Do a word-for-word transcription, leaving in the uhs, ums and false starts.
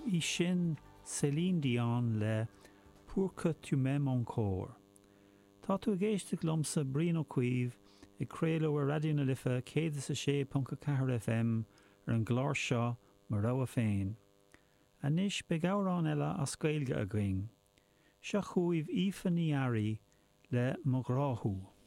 I sin Céline Dion le Pour que tu m'aimes encore. Tá tú géiste glomsa brín ó cuíomh i créaló a radio na lifa cé a sé punca cahar F M ar an gláir seo mar rá a féin. Anis be gárán eile a scailge a going. Seo chuaibh Aoife Ní Earraí le Mo Gráthú.